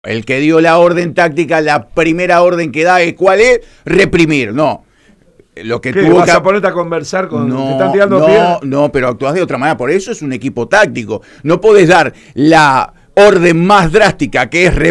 El que dio la orden táctica, la primera orden que da, ¿cuál es? Reprimir, no. Lo que ¿Qué, tuvo vas que... a ponerte a conversar con... No, ¿te están tirando no, piedras? no, pero actuás de otra manera. Por eso es un equipo táctico. No podés dar la orden más drástica, que es